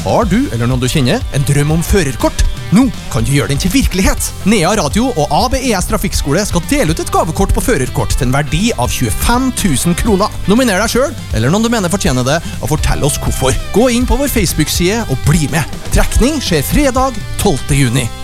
Har du, eller noen du kjenner, en drøm om førerkort? Nå kan du gjøre den til virkelighet. Nea Radio og ABES Trafikkskole skal dele ut et gavekort på førerkort til en verdi av 25 000 kroner. Nominer deg selv, eller noen du mener fortjener det, og fortell oss hvorfor. Gå inn på vår Facebook-side og bli med. Trekning skjer fredag 12. juni.